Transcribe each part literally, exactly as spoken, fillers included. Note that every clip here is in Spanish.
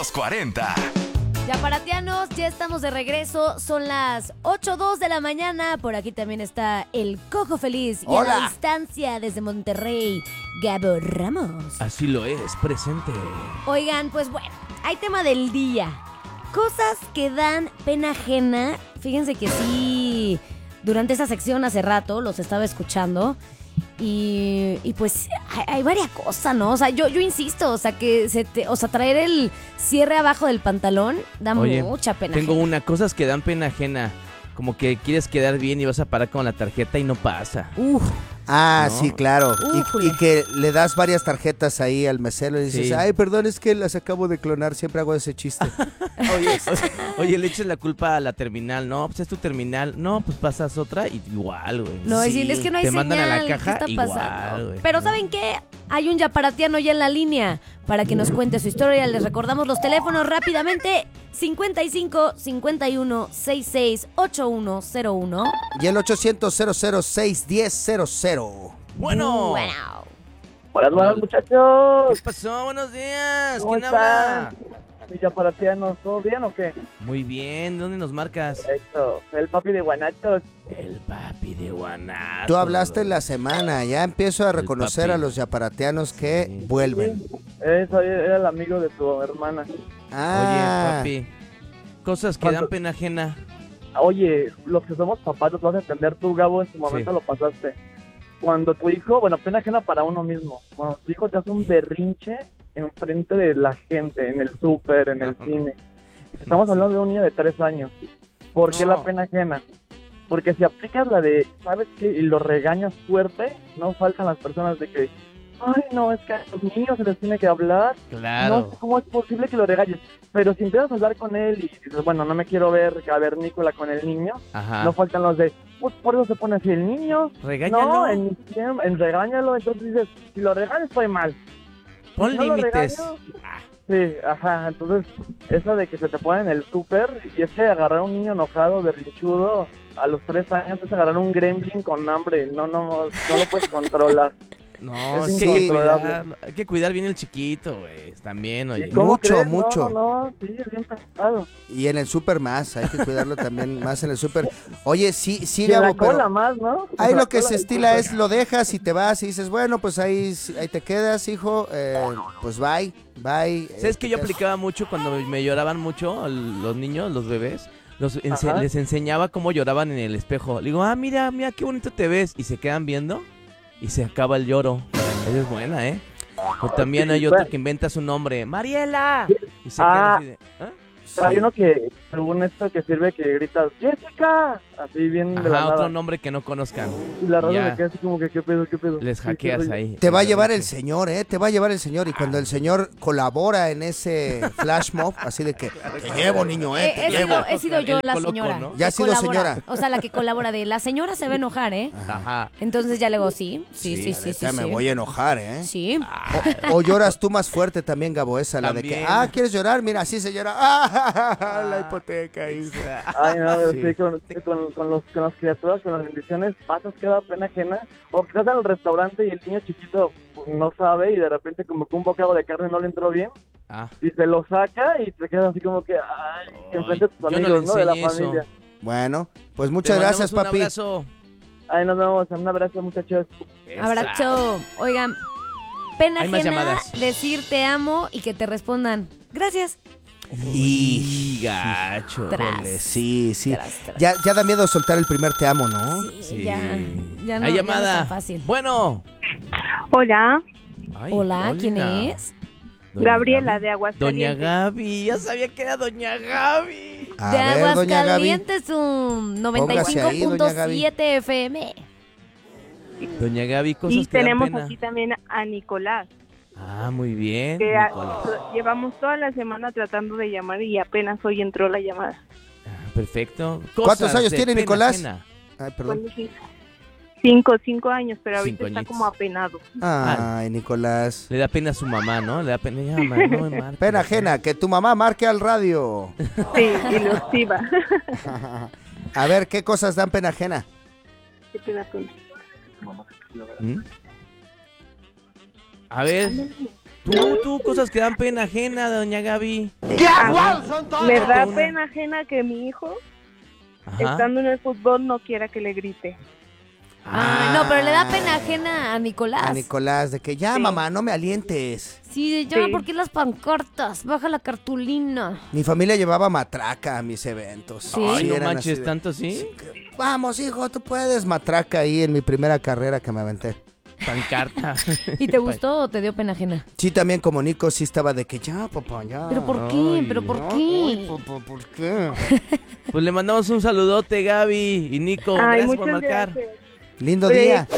los cuarenta. Yaparatianos, ya estamos de regreso. Son las ocho o dos de la mañana. Por aquí también está el Cojo Feliz. Y Hola. a la distancia desde Monterrey, Gabo Ramos. Así lo es, presente. Oigan, pues bueno, hay tema del día. Cosas que dan pena ajena. Fíjense que sí, durante esa sección hace rato los estaba escuchando. Y, y pues hay, hay varias cosas, ¿no? O sea, yo, yo insisto, o sea, que se te, o sea, traer el cierre abajo del pantalón da Oye, mucha pena Tengo ajena. una, cosas que dan pena ajena. Como que quieres quedar bien y vas a parar con la tarjeta y no pasa. Uf, Ah, No. sí, claro. Újule. Y, y que le das varias tarjetas ahí al mesero y dices, Sí. ay, perdón, es que las acabo de clonar. Siempre hago ese chiste. Oye, oye, le echas la culpa a la terminal. No, pues es tu terminal. No, pues pasas otra y igual, güey. no, Sí, decir, es que no hay te señal. mandan a la ¿Qué caja, está igual, pasando? güey. Pero No. ¿saben qué? Hay un yaparatiano ya en la línea para que nos cuente su historia. Les recordamos los teléfonos rápidamente. cincuenta y cinco, cincuenta y uno, sesenta y seis, ochenta y uno cero uno. Y el ochocientos, cero cero seis, diez cero cero. Bueno. Bueno. Buenas, buenas muchachos. ¿Qué pasó? Buenos días. ¿Cómo ¿Quién están? habla? ¿Mi yaparatianos, todo bien o qué? Muy bien. ¿Dónde nos marcas? Perfecto. El papi de Guanatos. El papi de Guanatos. Tú hablaste en la semana. Ya empiezo a El reconocer papi. a los yaparateanos que Sí. vuelven. Eso era el amigo de tu hermana. Ah, Oye, papi. Cosas que ¿Cuánto? dan pena ajena. Oye, los que somos papás los vas a entender tú, Gabo, en su momento Sí. lo pasaste. Cuando tu hijo, bueno, pena ajena para uno mismo, cuando tu hijo te hace un berrinche enfrente de la gente, en el súper, en el cine. Estamos hablando de un niño de tres años. ¿Por qué No. la pena ajena? Porque si aplicas la de, ¿sabes qué? Y lo regañas fuerte, no faltan las personas de que, ay, no, es que a los niños se les tiene que hablar. Claro. No sé cómo es posible que lo regañes. Pero si empiezas a hablar con él y dices, bueno, no me quiero ver cavernícola con el niño, Ajá. no faltan los de, pues por eso se pone así el niño. Regáñalo. No, en, mi tiempo- en regáñalo, entonces dices, si lo regaño estoy mal. Pon Si no lo límites. regaño, sí, ajá, entonces, eso de que se te pone en el súper, y es que agarrar a un niño enojado, berrinchudo, a los tres años es agarrar un gremlin con hambre, no, no, no lo puedes controlar. No, Es es que hay que incontrolable. cuidar, hay que cuidar bien el chiquito, güey. También, oye. ¿Cómo Mucho, crees? mucho. No, no, no, sí, es bien pesado. y en el súper más. Hay que cuidarlo también más en el súper. Oye, sí, sí, Y en la Gabo, pero cola más, ¿no? ahí En la lo que cola se del estila súper. es lo dejas y te vas y dices, bueno, pues ahí, ahí te quedas, hijo. eh, pues bye, bye. eh, ¿Sabes que te yo quedas- aplicaba mucho cuando me lloraban mucho el- los niños, los bebés? Los ense- Ajá. les enseñaba cómo lloraban en el espejo. Le digo, ah, mira, mira, qué bonito te ves. Y se quedan viendo y se acaba el lloro. Esa es buena, ¿eh? O también hay otro Bueno. que inventa su nombre. ¡Mariela! Y se Ah. quedan así de, ¿ah? Hay uno que, según esto, que sirve que gritas, ¡Jessica! Así bien de la Ajá, otro nada. nombre que no conozcan. Y la raza Ya. se queda así como que, ¿qué pedo, qué pedo? Les Sí, hackeas sí, ahí. Te va a llevar el señor, ¿eh? Te va a llevar el señor. Y cuando el señor colabora en ese flash mob, así de que, te llevo, niño, ¿eh? Eh, Te he, llevo. sido, he sido yo El la coloco, señora. ¿no? Ya que has sido colabora. señora. O sea, la que colabora de la señora se va a enojar, ¿eh? Ajá. Entonces ya le digo, sí, sí, sí, sí, sí. Ya me sí. voy a enojar, ¿eh? Sí. O, o lloras tú más fuerte también, Gabo, esa, la de que, También. ah, ¿quieres llorar? Mira, así se llora. Ah, la hipoteca, hijo. Ay, no, Sí. sí, con, con, con, los, con las criaturas, con las bendiciones, pasas que da pena ajena. O que estás en el restaurante y el niño chiquito pues, no sabe y de repente como que un bocado de carne no le entró bien Ah. y se lo saca y te quedas así como que, ay, enfrente de tus yo no amigos, le ¿no? De la enseñé eso. familia. Bueno, pues Te muchas gracias, mandamos papi. Un abrazo. Ay, nos vemos, un abrazo, muchachos. Abrazo. Oigan, pena Hay más ajena llamadas. decir te amo y que te respondan gracias. Y Y gacho. Tras. Híjole, sí, sí. Tras, tras. Ya, ya da miedo soltar el primer te amo, ¿no? Sí, Sí. ya, ya no, Hay ya no es llamada. tan fácil. Bueno. Hola, Ay, Hola, ¿quién es? Doña Gabriela Gaby. de Aguascalientes. Doña Gaby, ya sabía que era Doña Gaby. A de ver, doña Gaby. Aguascalientes, un noventa y Póngase cinco ahí, punto doña Gaby. siete F M. Doña Gaby, cosas Y que dan tenemos pena. aquí también a Nicolás, Ah, muy bien. que a- Nicolás. llevamos toda la semana tratando de llamar y apenas hoy entró la llamada. Ah, perfecto. ¿Cuántos Cosas años de tiene pena Nicolás? ajena. Ay, perdón. ¿Cuándo sí? Cinco, cinco años, pero ahorita Cinco está añitos. como apenado. Ay, Nicolás. Le da pena a su mamá, ¿no? Le da pena. Ya, mamá, no me marques. Pena ajena, que tu mamá marque al radio. Sí, ilusiva. A ver, ¿qué cosas dan pena ajena? Qué pena con- ¿Mm? A ver, Tú, tú, cosas que dan pena ajena, doña Gaby. Me da pena ajena que mi hijo, Ajá. estando en el fútbol, no quiera que le grite. Ah, no, pero le da pena ajena a Nicolás. A Nicolás, de que ya, Sí. mamá, no me alientes. Sí, ya, Sí. ¿por qué las pancartas? Baja la cartulina. Mi familia llevaba matraca a mis eventos. Sí. Ay, no eran manches, así de- ¿tanto sí? Vamos, hijo, tú puedes. Matraca ahí en mi primera carrera que me aventé. Pancarta. ¿Y te gustó o te dio pena ajena? Sí, también como Nico, sí estaba de que ya, papá, ya. ¿Pero por qué? Ay, ¿Pero por No, qué? uy, papá, ¿por qué? Pues le mandamos un saludote, Gaby y Nico. Ay, Gracias por muchas marcar. gracias. Lindo Oye, día.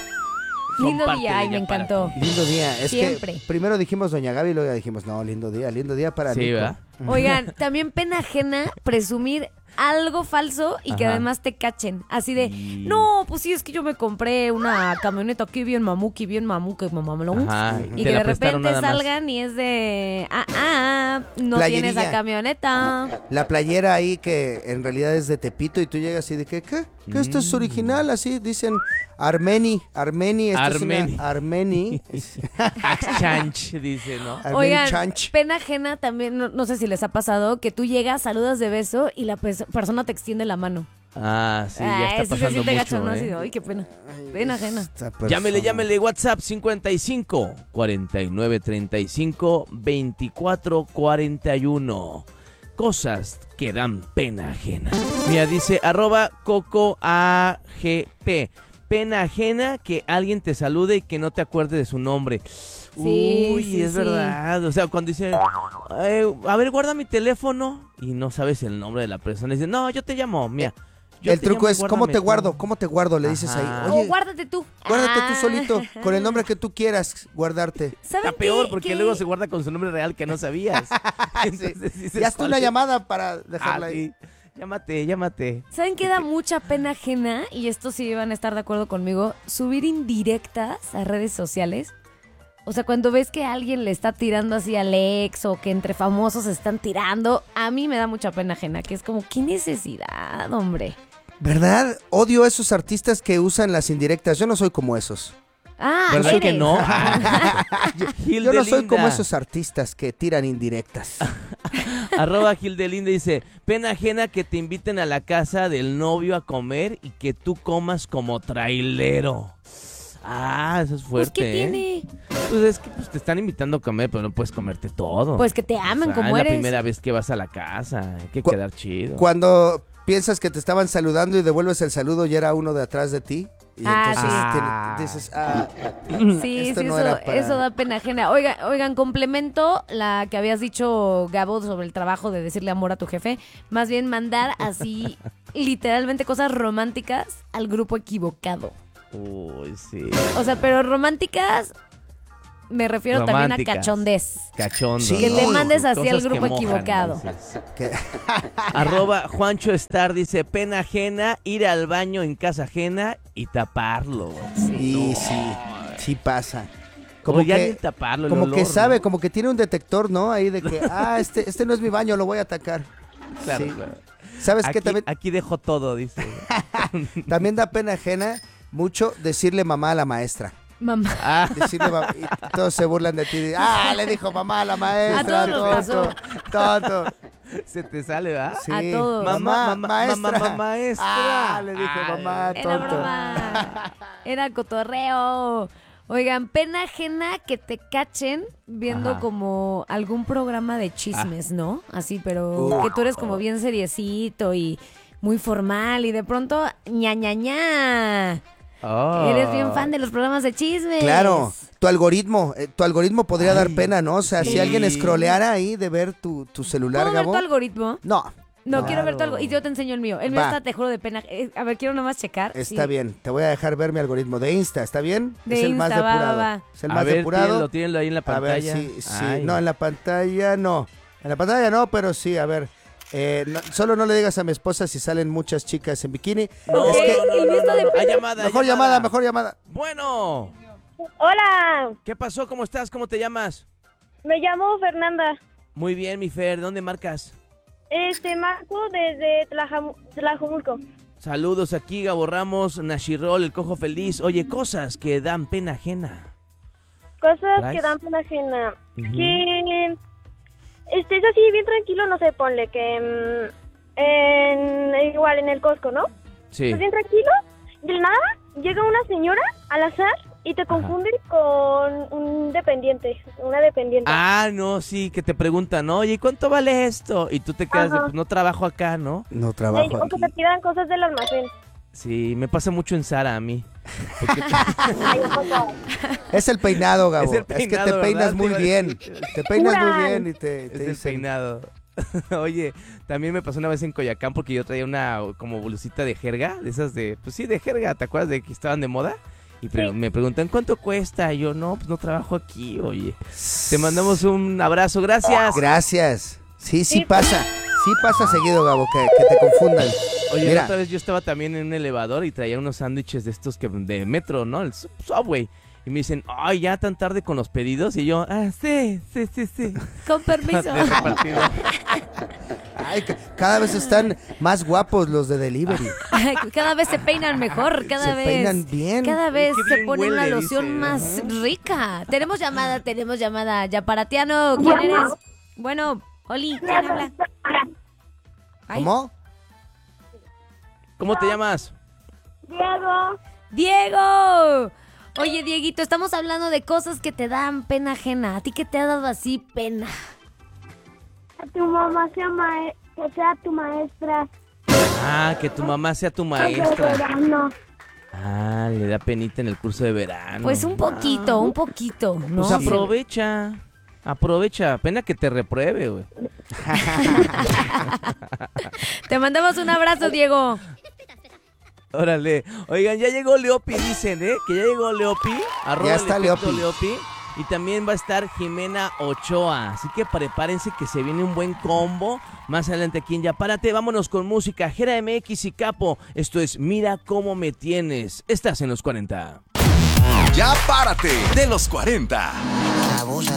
Son Lindo parte día, de ay, me Ya para encantó. ti. Lindo día. Es Siempre. que primero dijimos Doña Gaby y luego ya dijimos, no, lindo día, lindo día para Sí, Nico. ¿verdad? Oigan, también pena ajena presumir algo falso y que Ajá. además te cachen. Así de, Y- no, pues sí, es que yo me compré una camioneta aquí bien mamuki, bien mamuki, mamalón. Ajá, Y te que la de prestaron repente nada más. salgan y es de, ah, ah, no Playerilla. tienes la camioneta. La playera ahí que en realidad es de Tepito y tú llegas y de que, ¿qué? ¿Qué esto es Mm. original? Así dicen Armeni, Armeni, esto Armeni. es una Armeni. Exchange, dice, ¿no? Armeni Oigan, Chanch. pena ajena también, no, no sé si les ha pasado, que tú llegas, saludas de beso y la pers- persona te extiende la mano. Ah, sí, ya Ah, está eso se pasando siente gacho, mucho, ¿no? Así de, ¿eh? ay, qué pena. Pena ajena. Esta persona. Llámele, llámele, WhatsApp cincuenta y cinco, cuarenta y nueve, treinta y cinco, veinticuatro, cuarenta y uno. Cosas que dan pena ajena. Mira, dice arroba coco A G P. Pena ajena que alguien te salude y que no te acuerde de su nombre. Sí, Uy, sí, es sí. verdad. O sea, cuando dice, "Eh, a ver, guarda mi teléfono y no sabes el nombre de la persona. Dice, no, yo te llamo, mira. yo El te truco llamo, es, ¿cómo te guárdame guardo? tú". ¿Cómo te guardo? Le dices Ajá. ahí, O oye, guárdate tú. guárdate tú Ah. solito, con el nombre que tú quieras guardarte. ¿Saben Está peor qué- porque qué? luego se guarda con su nombre real que no sabías. Entonces dices, Y hazte una "¿Cuál es?". llamada para Ah, dejarla ahí. sí. Llámate, llámate. ¿Saben qué da mucha pena ajena? Y esto sí van a estar de acuerdo conmigo. Subir indirectas a redes sociales. O sea, cuando ves que alguien le está tirando así al ex o que entre famosos se están tirando, a mí me da mucha pena ajena, que es como, ¿qué necesidad, hombre? ¿Verdad? Odio a esos artistas que usan las indirectas. Yo no soy como esos. Ah, ¿Verdad eres. que no? Gil Yo de no soy como Linda. esos artistas que tiran indirectas. Arroba Gil de Linda dice, pena ajena que te inviten a la casa del novio a comer y que tú comas como trailero. Ah, eso es Pues, fuerte, ¿qué ¿eh? tiene? Pues es que pues, te están invitando a comer, pero no puedes comerte todo. Pues que te amen O sea, como es eres. la primera vez que vas a la casa, hay que Cu- quedar chido. Cuando piensas que te estaban saludando y devuelves el saludo y era uno de atrás de ti. Y Ah, entonces sí. te- dices, ah, Sí, esto sí, no eso, era para- eso da pena ajena. Oigan, oigan, complemento la que habías dicho, Gabo, sobre el trabajo de decirle amor a tu jefe. Más bien mandar así, literalmente, cosas románticas al grupo equivocado. Uy, sí. O sea, pero románticas, me refiero también a Románticas. cachondez. Cachondo. Sí. Que te Uy, mandes así al cosas que grupo mojan, equivocado. dices. que- Arroba Juancho Star dice, pena ajena, ir al baño en casa ajena y taparlo. y sí, sí pasa. Como Como ya que, ni taparlo, el como olor, que ¿no? sabe, como que tiene un detector, ¿no? Ahí de que, ah, este, este no es mi baño, lo voy a atacar. Claro, Sí. claro. ¿Sabes qué? Aquí, También, aquí dejo todo, dice. también da pena ajena mucho decirle mamá a la maestra. Mamá. Ah, Decirle mamá, y todos se burlan de ti. Ah, le dijo mamá a la maestra. A todos nos tonto, tonto. se te sale, ¿verdad? Sí. A todos. Mamá, Mamá, maestra. mamá, mamá, maestra. Ah, le dijo Ay, mamá, Era tonto. broma. Era cotorreo. Oigan, pena ajena que te cachen viendo Ajá. como algún programa de chismes, ¿no? Así, pero Uh. que tú eres como bien seriecito y muy formal y de pronto ña ña ña. Oh. Eres bien fan de los programas de chismes. Claro, tu algoritmo, eh, tu algoritmo podría dar pena, ¿no? O sea, si sí. alguien scrolleara ahí de ver tu, tu celular, ¿Puedo ver Gabo. tu algoritmo? No, No, No. quiero ver tu algoritmo. Y yo te enseño el mío. El mío Va. está, te juro, de pena. Eh, a ver, quiero nomás checar. está Sí. bien. Te voy a dejar ver mi algoritmo de Insta, ¿está bien? De es el más Insta, va, depurado. va, va. Es el A más ver, depurado. tírenlo, tírenlo ahí en la A ver, pantalla. sí, sí. Ay. No, en la pantalla no. En la pantalla no, pero sí, a ver. Eh, no- solo no le digas a mi esposa si salen muchas chicas en bikini. No, es que, no, no, el mío está de no, no. Hay llamada, hay mejor llamada, mejor llamada. Bueno, Hola, ¿qué pasó? ¿Cómo estás? ¿Cómo te llamas? me llamo Fernanda. Muy bien, mi Fer. ¿Dónde marcas? Este, Marco desde Tlajamu- Tlajomulco. Saludos aquí, Gabo Ramos, Nashirol, el Cojo Feliz. Oye, cosas que dan pena ajena. Cosas ¿Traes? que dan pena ajena. Ujú. Que estés así bien tranquilo, no sé, ponle que mm, en, igual en el Costco, ¿no? Sí. Estás bien tranquilo, de nada, llega una señora al azar y te confunde con un dependiente, una dependiente. Ah, no, sí, que te preguntan, oye, ¿cuánto vale esto? Y tú te quedas de, Ajá. pues no trabajo acá, ¿no? No Ay, trabajo o que aquí. te pidan cosas del almacén. Sí, me pasa mucho en Zara a mí. Porque te- Ay, o sea, Es el peinado, Gabo. Es el Es, que peinado, te ¿verdad? peinas Te muy iba a bien. decir. Te peinas muy Juran. bien y te, te Es el dicen- peinado. Oye, también me pasó una vez en Coyacán porque yo traía una como blusita de jerga, de esas de, pues sí, de jerga, ¿te acuerdas de que estaban de moda? Y pre- Sí. me preguntan, ¿cuánto cuesta? Y yo, no, pues no trabajo aquí, oye. Te mandamos un abrazo, gracias. Gracias. Sí, sí Sí. pasa. Sí pasa seguido, Gabo, que, que te confundan. Oye, Mira. la otra vez yo estaba también en un elevador y traía unos sándwiches de estos que de metro, ¿no? El Sub- Subway. Y me dicen, ay, ya tan tarde con los pedidos. Y yo, ah, sí, sí, sí, sí. Con permiso. De repartido. Ay, ca- cada vez están más guapos los de delivery. Cada vez se peinan mejor, cada Se vez. peinan bien. Cada vez Qué se bien ponen la huele, loción dice, más ajá. rica. Tenemos llamada, tenemos llamada. Yaparatiano, ¿quién eres? Bueno, Oli, ¿quién habla? Ay, ¿Cómo? ¿Cómo te llamas? Diego, ¡Diego! Oye, Dieguito, estamos hablando de cosas que te dan pena ajena. ¿A ti qué te ha dado así pena? a tu mamá sea, mae- que sea tu maestra. Ah, que tu mamá sea tu maestra. verano. Ah, le da penita en el curso de verano. Pues un poquito, un poquito, ¿no? Pues aprovecha. Aprovecha. Pena que te repruebe, güey. Te mandamos un abrazo, Diego. Órale. Oigan, ya llegó Leopi, dicen, ¿eh? Que ya llegó Leopi. Arroba Ya el está efecto Leopi. Leopi. Y también va a estar Jimena Ochoa. Así que prepárense que se viene un buen combo. Más adelante aquí en Ya Párate. Vámonos con música. Jera M X y Capo. Esto es Mira Cómo Me Tienes. Estás en los cuarenta. Ya párate de los cuarenta.